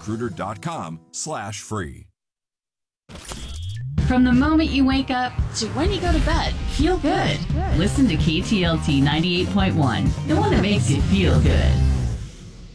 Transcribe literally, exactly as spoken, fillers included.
ZipRecruiter.com slash free. From the moment you wake up to when you go to bed, feel good. Listen to K T L T ninety-eight point one, the one that makes you feel good.